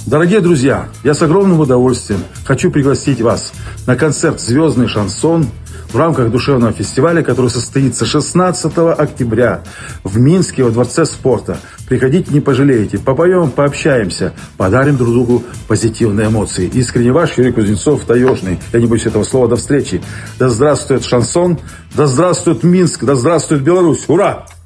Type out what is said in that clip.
Дорогие друзья, я с огромным удовольствием хочу пригласить вас на концерт «Звездный шансон» в рамках душевного фестиваля, который состоится 16 октября в Минске во Дворце спорта. Приходите, не пожалеете. Попоем, пообщаемся, подарим друг другу позитивные эмоции. Искренне ваш Юрий Кузнецов, Таежный. Я не боюсь этого слова. До встречи. Да здравствует шансон, да здравствует Минск, да здравствует Беларусь. Ура!